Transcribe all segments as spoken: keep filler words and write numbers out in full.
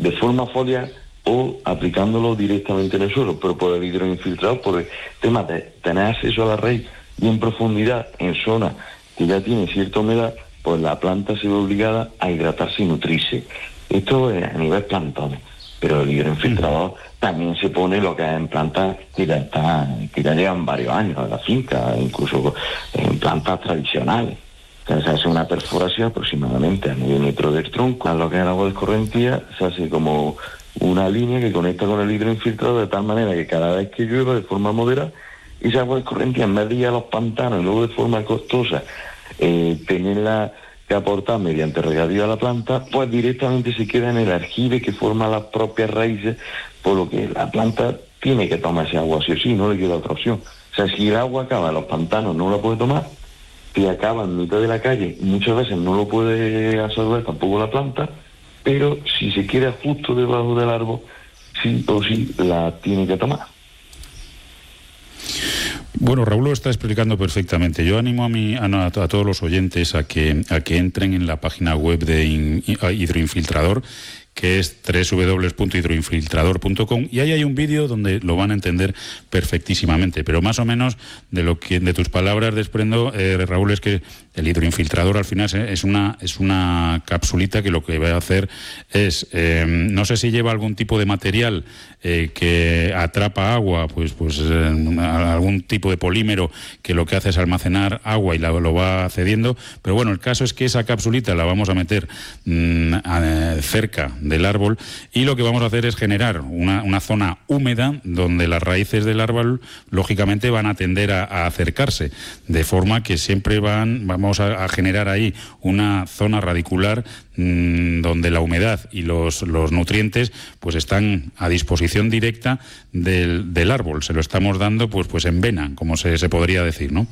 de forma foliar o aplicándolo directamente en el suelo, pero por el hidroinfiltrado, por el tema de tener acceso a la raíz y en profundidad en zonas que ya tienen cierta humedad, pues la planta se ve obligada a hidratarse y nutrirse. Esto es a nivel plantones, pero el hidroinfiltrador uh-huh. también se pone lo que es en plantas que ya, están, que ya llevan varios años en la finca, incluso en plantas tradicionales. Entonces se hace una perforación aproximadamente a medio metro del tronco, a lo que es el agua de escorrentía, se hace como una línea que conecta con el hidroinfiltrado de tal manera que cada vez que llueva de forma moderada, esa agua de escorrentía en vez de ir a los pantanos y luego de forma costosa eh, tenerla que aportar mediante regadío a la planta, pues directamente se queda en el aljibe que forma las propias raíces, por lo que la planta tiene que tomar ese agua sí o sí, no le queda otra opción. O sea, si el agua acaba en los pantanos no la puede tomar, si acaba en mitad de la calle, muchas veces no lo puede absorber tampoco la planta, pero si se queda justo debajo del árbol, sí o sí la tiene que tomar. Bueno, Raúl lo está explicando perfectamente. Yo animo a, mi, a, a todos los oyentes a que, a que entren en la página web de in, Hidroinfiltrador, que es doble u doble u doble u punto hidroinfiltrador punto com, y ahí hay un vídeo donde lo van a entender perfectísimamente, pero más o menos de lo que de tus palabras desprendo, eh, Raúl, es que el hidroinfiltrador al final es una es una capsulita que lo que va a hacer es, eh, no sé si lleva algún tipo de material eh, que atrapa agua, pues pues eh, algún tipo de polímero que lo que hace es almacenar agua y la, lo va cediendo, pero bueno, el caso es que esa capsulita la vamos a meter mmm, a, cerca del árbol, y lo que vamos a hacer es generar una, una zona húmeda donde las raíces del árbol lógicamente van a tender a, a acercarse, de forma que siempre van vamos a, a generar ahí una zona radicular mmm, donde la humedad y los, los nutrientes pues están a disposición directa del, del árbol, se lo estamos dando pues, pues en vena, como se, se podría decir, ¿no?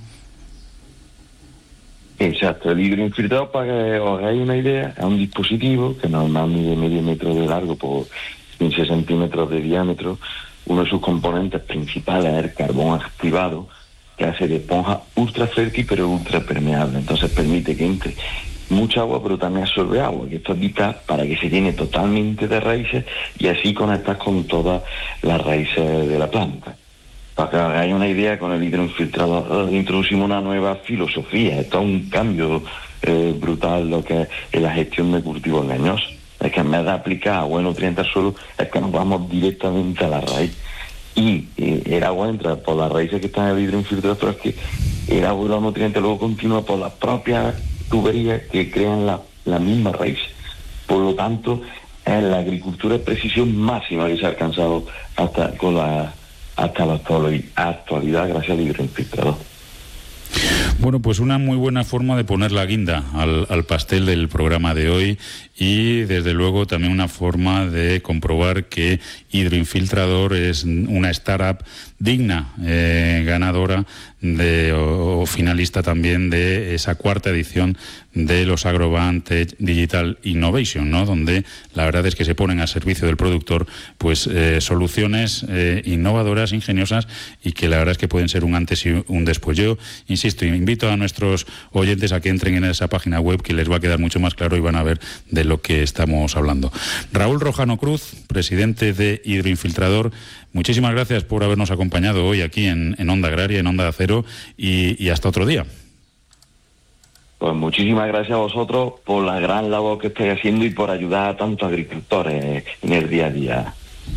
Exacto, el hidroinfiltrador, para que os hagáis una idea, es un dispositivo que normalmente mide medio metro de largo por quince centímetros de diámetro. Uno de sus componentes principales es el carbón activado, que hace de esponja ultra fértil pero ultra permeable. Entonces permite que entre mucha agua pero también absorbe agua, que esto es vital para que se llene totalmente de raíces y así conectar con todas las raíces de la planta. Para que hagáis una idea, con el hidroinfiltrador introducimos una nueva filosofía. Esto es un cambio eh, brutal lo que es la gestión de cultivos leñosos. Es que en vez de aplicar agua y nutrientes al suelo, es que nos vamos directamente a la raíz. Y eh, el agua entra por las raíces que están en el hidroinfiltrador, pero es que el agua y los nutrientes luego continúa por las propias tuberías que crean la, la misma raíz. Por lo tanto, es la agricultura de precisión máxima que se ha alcanzado hasta con la... hasta la actualidad gracias al hidroinfiltrador. Bueno, pues una muy buena forma de poner la guinda al, al pastel del programa de hoy, y desde luego también una forma de comprobar que Hidroinfiltrador es una startup digna, eh, ganadora de, o, o finalista también de esa cuarta edición de los Agrobant Digital Innovation, ¿no? Donde la verdad es que se ponen a servicio del productor pues eh, soluciones eh, innovadoras, ingeniosas, y que la verdad es que pueden ser un antes y un después. Yo insisto, invito a nuestros oyentes a que entren en esa página web, que les va a quedar mucho más claro y van a ver de lo que estamos hablando. Raúl Rojano Cruz, presidente de Hidroinfiltrador, muchísimas gracias por habernos acompañado hoy aquí en, en Onda Agraria, en Onda Cero, y, y hasta otro día. Pues muchísimas gracias a vosotros por la gran labor que estáis haciendo y por ayudar a tantos agricultores en el día a día.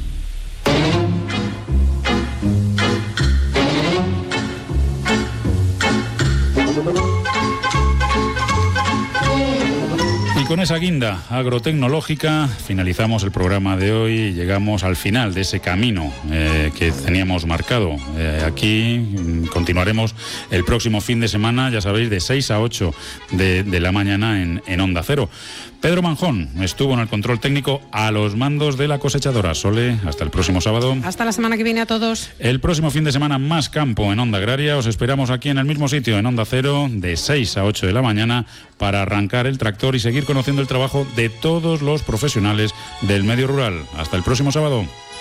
Y con esa guinda agrotecnológica finalizamos el programa de hoy y llegamos al final de ese camino eh, que teníamos marcado. Eh, aquí mm, continuaremos el próximo fin de semana, ya sabéis, de seis a ocho de, de la mañana en, en Onda Cero. Pedro Manjón estuvo en el control técnico a los mandos de la cosechadora. Sole, hasta el próximo sábado. Hasta la semana que viene a todos. El próximo fin de semana más campo en Onda Agraria. Os esperamos aquí en el mismo sitio, en Onda Cero, de seis a ocho de la mañana, para arrancar el tractor y seguir conociendo el trabajo de todos los profesionales del medio rural. Hasta el próximo sábado.